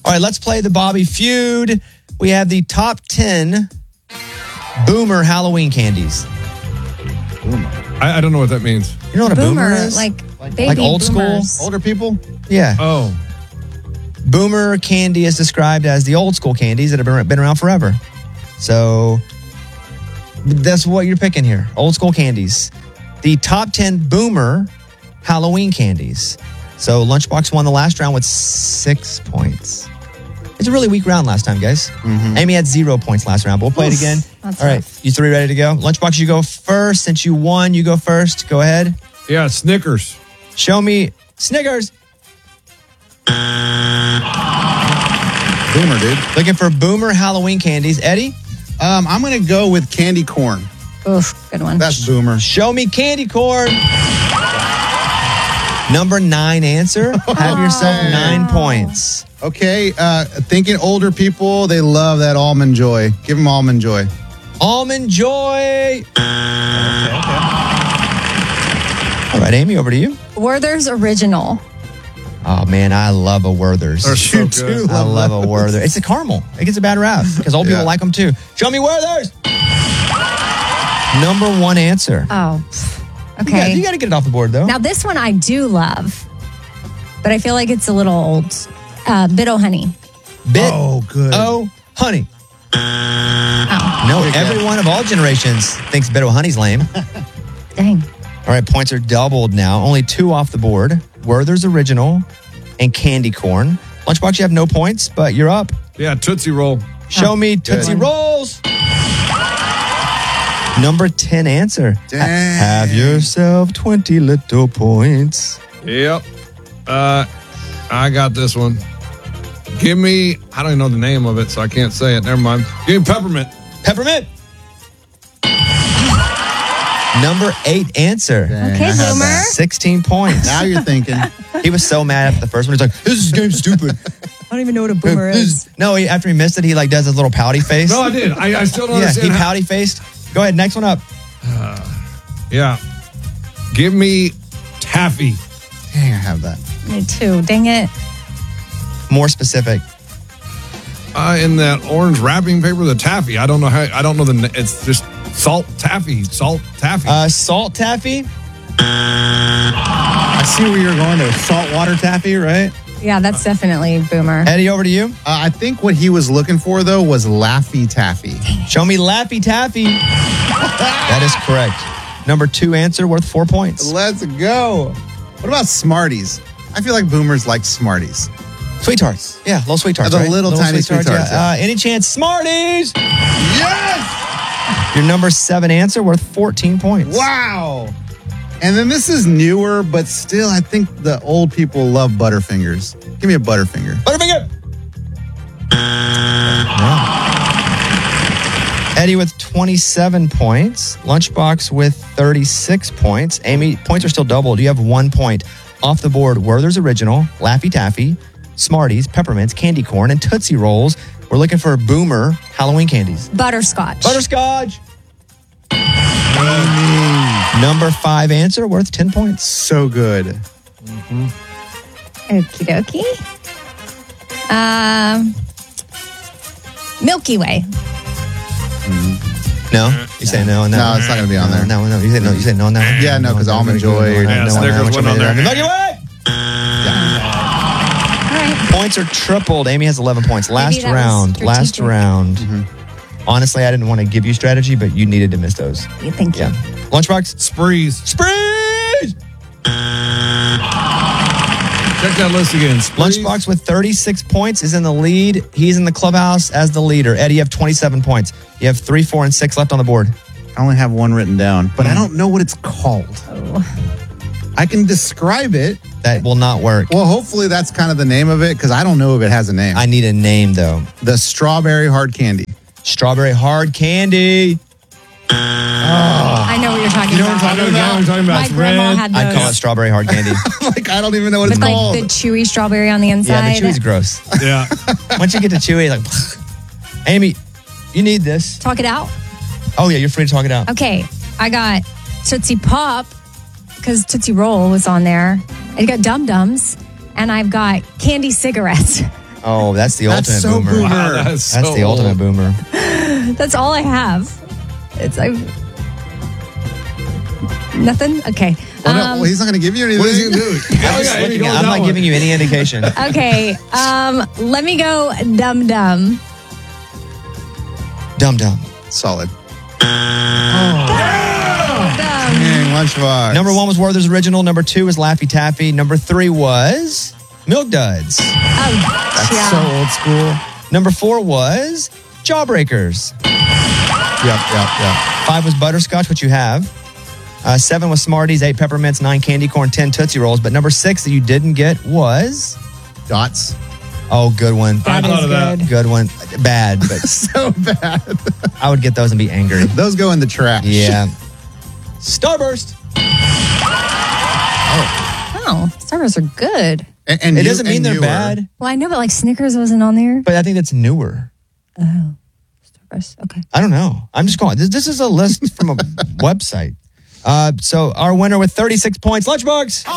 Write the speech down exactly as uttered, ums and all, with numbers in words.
All right, let's play the Bobby Feud. We have the top ten Boomer Halloween candies. Boomer. I, I don't know what that means. You know what a boomer, Boomer, is? like, like, baby like old boomers. school? Older people? Yeah. Oh. Boomer candy is described as the old school candies that have been, been around forever. So that's what you're picking here. Old school candies. The top ten Boomer Halloween candies. So Lunchbox won the last round with six points. It's a really weak round last time, guys. Mm-hmm. Amy had zero points last round, but we'll play Oof, it again. that's All right, rough. you three ready to go? Lunchbox, you go first. Since you won, you go first. Go ahead. Yeah, Snickers. Show me Snickers. Boomer, dude. Looking for Boomer Halloween candies. Eddie? Um, I'm going to go with candy corn. Oof, good one. That's Boomer. Show me candy corn. Number nine answer. Have yourself nine points. Okay, uh, thinking older people, they love that Almond Joy. Give them Almond Joy. Almond Joy. All right, Amy, over to you. Werther's Original. Oh, man, I love a Werther's. They're so You good. too. I love a Werther. It's a caramel. It gets a bad rap because old Yeah. people like them too. Show me Werther's. Number one answer. Oh, You got, okay. you got to get it off the board, though. Now, this one I do love, but I feel like it's a little old. Uh, Bit-O Honey. Bit. Oh, good. Oh, honey. Oh, No, everyone of all generations thinks Bit O Honey's lame. dang. All right, points are doubled now. Only two off the board. Werther's Original and Candy Corn. Lunchbox, you have no points, but you're up. Yeah, Tootsie Roll. Show Oh, me Tootsie good. Rolls. Number ten answer. Dang. Have yourself twenty little points. Yep. Uh, I got this one. Give me, I don't even know the name of it, so I can't say it. Never mind. Give me peppermint. Peppermint. Number eight answer. Dang, Okay, I had Boomer. that. sixteen points. Now you're thinking. He was so mad at the first one. He's like, this is game stupid. I don't even know what a boomer This is- No, he, after he missed it, he like does his little pouty face. No, I did. I, I still don't yeah, he understand how. pouty faced. Go ahead, next one up. Yeah. Give me taffy. Dang, I have that. Me too. Dang it. More specific. Uh, in that orange wrapping paper, the taffy. I don't know how, I don't know the, na- it's just salt taffy. Salt taffy. Uh, salt taffy. I see where you're going there. Saltwater taffy, right? Yeah, that's definitely Boomer. Eddie, over to you. Uh, I think what he was looking for, though, was Laffy Taffy. Show me Laffy Taffy. That is correct. Number two answer worth four points. Let's go. What about Smarties? I feel like boomers like Smarties. Sweet tarts. Yeah, little sweet tarts. The right? little tiny sweet tarts, Yeah. Uh, any chance? Smarties. Yes! Your number seven answer worth fourteen points. Wow. And then this is newer, but still, I think the old people love Butterfingers. Give me a Butterfinger. Butterfinger. Eddie with twenty-seven points. Lunchbox with thirty-six points. Amy, points are still doubled. You have one point off the board. Werther's Original, Laffy Taffy, Smarties, Peppermints, Candy Corn, and Tootsie Rolls. We're looking for Boomer Halloween candies. Butterscotch. Butterscotch. Number five answer worth ten points. So good. Okie dokie. Um, Milky Way. No? You say no on that No, one? it's not going to be on there. No, no. You say no. You say no on that one? Yeah, no, because Almond Joy. Yeah, Snickers went on there. Milky Way. All right. Points are tripled. Amy has eleven points. Last that was round. Last strategic. round. Mm-hmm. Honestly, I didn't want to give you strategy, but you needed to miss those. Thank you. Yeah. Lunchbox. Sprees. Sprees. Check that list again. Sprees. Lunchbox with thirty-six points is in the lead. He's in the clubhouse as the leader. Eddie, you have twenty-seven points. You have three, four, and six left on the board. I only have one written down, but I don't know what it's called. I can describe it. That will not work. Well, hopefully that's kind of the name of it, because I don't know if it has a name. I need a name, though. The strawberry hard candy. Strawberry hard candy. I know what you're talking You know what about. I'm talking about? I'm talking about. My It's grandma red. had those. I'd call it strawberry hard candy. Like, I don't even know what with it's like called. the chewy strawberry on the inside. Yeah, the chewy's gross. Yeah. Once you get to chewy, it's like, Amy, you need this. Talk it out. Oh, yeah, you're free to talk it out. Okay, I got Tootsie Pop because Tootsie Roll was on there. I got Dum Dums, and I've got candy cigarettes. Oh, that's the That's ultimate so boomer. boomer. Wow, that's That's so the old. ultimate boomer. That's all I have. It's like nothing. Okay. Well, no, Um, well, he's not going to give you anything. What is he going to do? I'm, just looking at- I'm not giving you any indication. okay. Um, let me go dum dum. Dum Dum. Solid. Dum. Dang, Lunchbox. Number one was Werther's Original. Number two was Laffy Taffy. Number three was Milk Duds. Oh, That's yeah. so old school. Number four was Jawbreakers. Yep, yep, yep. Five was Butterscotch, which you have. Uh, seven was Smarties. Eight Peppermints. Nine Candy Corn. Ten Tootsie Rolls. But number six that you didn't get was... Dots. Oh, good one. I That thought is of that. good. Good one. Bad, but So bad. I would get those and be angry. Those go in the trash. Yeah. Starburst. Oh, Starbursts are good. And, and It new- doesn't mean and they're newer. bad, Well, I know, but like Snickers wasn't on there. but I think that's newer. Oh, Starburst. Okay. I don't know. I'm just going. This, this is a list from a website. Uh, so our winner with thirty-six points, Lunchbox.